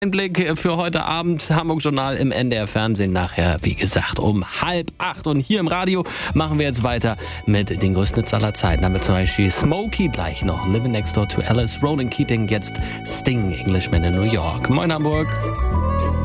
Einblick für heute Abend, Hamburg Journal im NDR Fernsehen nachher, wie gesagt, um 7:30. Und hier im Radio machen wir jetzt weiter mit den größten Hits aller Zeiten. Damit zum Beispiel Smokey, gleich noch Living Next Door to Alice, Ronan Keating, jetzt Sting, Englishman in New York. Moin Hamburg.